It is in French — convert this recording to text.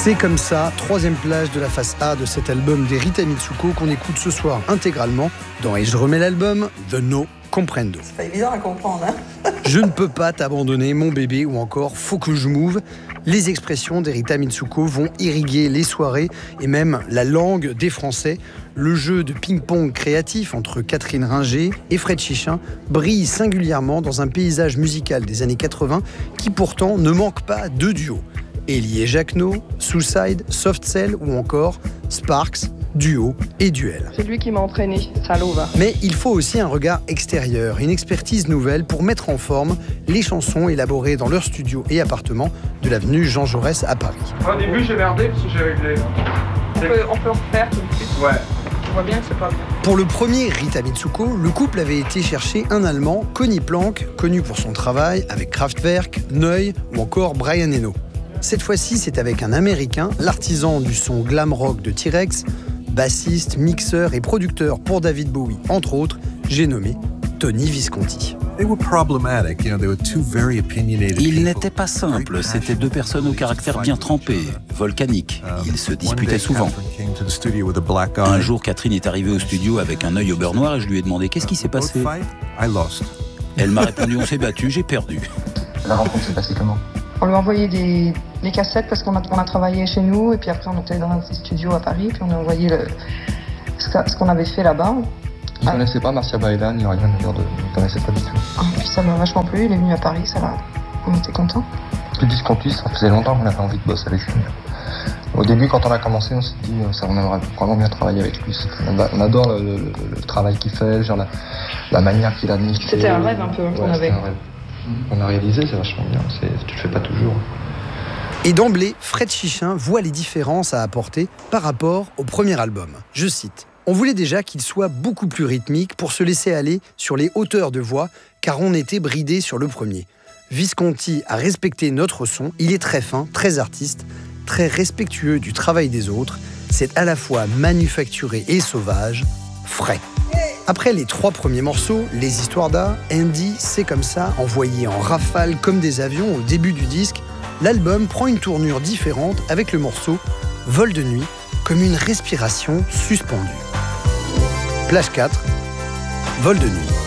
C'est comme ça, troisième plage de la face A de cet album des Rita Mitsuko qu'on écoute ce soir intégralement dans Et je remets l'album, The No Comprendo. C'est pas évident à comprendre, hein. Je ne peux pas t'abandonner, mon bébé, ou encore Faut que je move. Les expressions d'Erita Mitsuko vont irriguer les soirées et même la langue des Français. Le jeu de ping-pong créatif entre Catherine Ringer et Fred Chichin brille singulièrement dans un paysage musical des années 80 qui pourtant ne manque pas de duos. Elie et Jacquenot, Suicide, Soft Cell ou encore Sparks, duo et duel. C'est lui qui m'a entraîné, salaud va. Mais il faut aussi un regard extérieur, une expertise nouvelle pour mettre en forme les chansons élaborées dans leur studio et appartement de l'avenue Jean Jaurès à Paris. Au début, j'ai merdé parce que j'ai réglé. On peut refaire tout de suite. Ouais. On voit bien que c'est pas bien. Pour le premier Rita Mitsuko, le couple avait été chercher un Allemand, Conny Planck, connu pour son travail avec Kraftwerk, Neu ou encore Brian Eno. Cette fois-ci, c'est avec un Américain, l'artisan du son glam rock de T-Rex, bassiste, mixeur et producteur pour David Bowie, entre autres, j'ai nommé Tony Visconti. Ils n'étaient pas simples, c'étaient deux personnes au caractère bien trempé, volcaniques. Ils se disputaient souvent. Un jour, Catherine est arrivée au studio avec un œil au beurre noir et je lui ai demandé « Qu'est-ce qui s'est passé ?» Elle m'a répondu « On s'est battu, j'ai perdu. » La rencontre s'est passée comment ? On lui a envoyé des cassettes parce qu'on a travaillé chez nous et puis après on était dans un studio à Paris puis on a envoyé ce qu'on avait fait là-bas. Il ne connaissait pas Marcia Baïdan, ni rien de il ne connaissait pas du tout. Ah, puis ça m'a vachement plu, il est venu à Paris, on était contents. Le Visconti, ça faisait longtemps qu'on avait envie de bosser avec lui. Au début, quand on a commencé, on s'est dit on aimerait vraiment bien travailler avec lui. On adore le travail qu'il fait, genre la manière qu'il administre. C'était un rêve un peu qu'on avait. Un rêve. On a réalisé, c'est vachement bien, tu le fais pas toujours. Et d'emblée, Fred Chichin voit les différences à apporter par rapport au premier album. Je cite. On voulait déjà qu'il soit beaucoup plus rythmique pour se laisser aller sur les hauteurs de voix, car on était bridé sur le premier. Visconti a respecté notre son, il est très fin, très artiste, très respectueux du travail des autres. C'est à la fois manufacturé et sauvage, frais. Après les 3 premiers morceaux, Les Histoires d'A, Andy, C'est comme ça, envoyés en rafale comme des avions au début du disque, l'album prend une tournure différente avec le morceau Vol de nuit, comme une respiration suspendue. Plage 4, Vol de nuit.